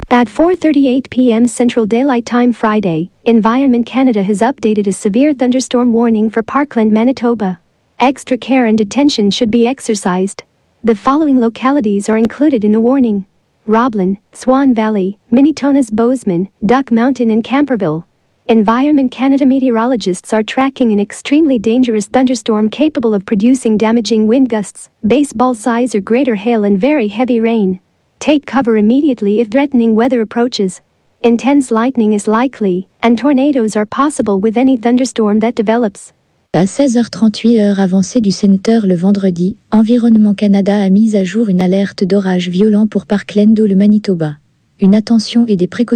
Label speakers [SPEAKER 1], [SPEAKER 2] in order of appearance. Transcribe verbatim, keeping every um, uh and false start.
[SPEAKER 1] At four thirty-eight p m Central Daylight Time Friday, Environment Canada has updated a severe thunderstorm warning for Parkland, Manitoba. Extra care and attention should be exercised. The following localities are included in the warning: Roblin, Swan Valley, Minitonas, Bozeman, Duck Mountain and Camperville. Environment Canada meteorologists are tracking an extremely dangerous thunderstorm capable of producing damaging wind gusts, baseball size or greater hail and very heavy rain. Take cover immediately if threatening weather approaches. Intense lightning is likely, and tornadoes are possible with any thunderstorm that develops.
[SPEAKER 2] À seize heures trente-huit heure avancée du Centre le vendredi, Environnement Canada a mis à jour une alerte d'orage violent pour Parkland, le Manitoba. Une attention et des précautions